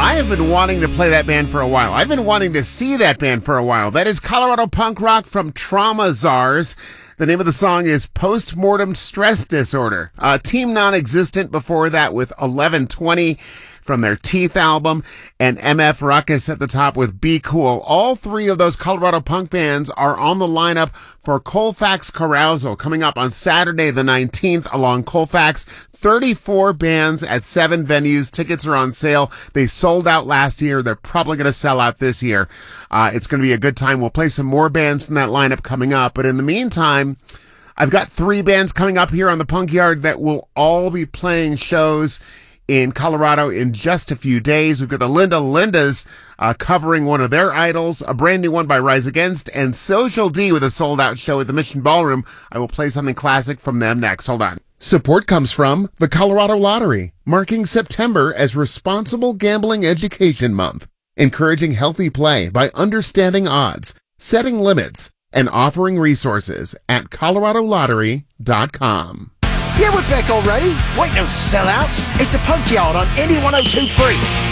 I have been wanting to play that band for a while. I've been wanting to see that band for a while. That is Colorado punk rock from Trauma Czars. The name of the song is Postmortem Stress Disorder. Team Non-Existent before that with 1120 from their Teeth album, and MF Ruckus at the top with Be Cool. All three of those Colorado punk bands are on the lineup for Colfax Carousal coming up on Saturday the 19th along Colfax. 34 bands at 7 venues. Tickets are on sale. They sold out last year. They're probably going to sell out this year. It's going to be a good time. We'll play some more bands from that lineup coming up. But in the meantime, I've got 3 bands coming up here on the Punk Yard that will all be playing shows in Colorado in just a few days. We've got the Linda Lindas covering one of their idols, a brand new one by Rise Against, and Social D with a sold-out show at the Mission Ballroom. I will play something classic from them next. Hold on. Support comes from the Colorado Lottery, marking September as Responsible Gambling Education Month, encouraging healthy play by understanding odds, setting limits, and offering resources at coloradolottery.com. Yeah, we're back already. Wait, no sellouts. It's the Punk Yard on NE 102.3.